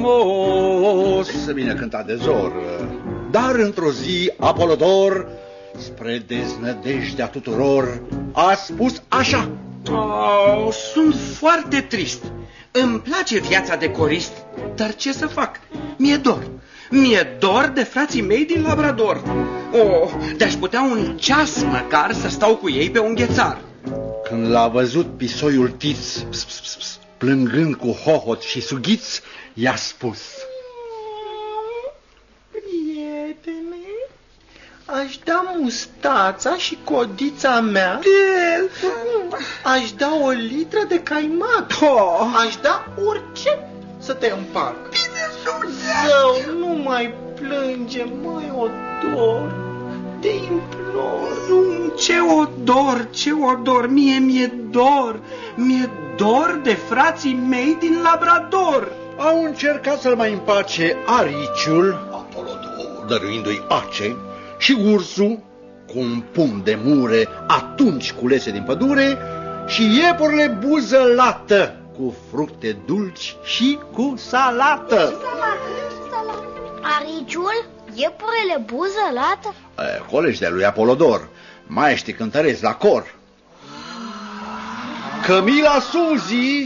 frumos, bine cântat de Zor. Dar într-o zi Apolodor, spre deznădejdea tuturor, a spus așa: sunt foarte trist. Îmi place viața de corist, dar ce să fac? Mi-e dor. Mi-e dor de frații mei din Labrador. De-aș putea un ceas măcar să stau cu ei pe un ghețar. Când l-a văzut pisoiul Tiț, plângând cu hohot și sughiț, i-a spus: prietene, aș da mustața și codița mea. Aș da o litră de caimac. Aș da orice să te împac. Zău, nu mai plânge, mai odor. Te implor. Ce odor, mi-e dor. Mi-e dor de frații mei din Labrador. Au încercat să-l mai împace ariciul, Apolodor, dăruindu-i pace, și ursul, cu un pumn de mure atunci culese din pădure, și iepurile buză lată, cu fructe dulci și cu salată. Ariciul? Iepurele buză lată? Colegi de lui Apolodor, maiești cântăreți la cor. Cămila Suzi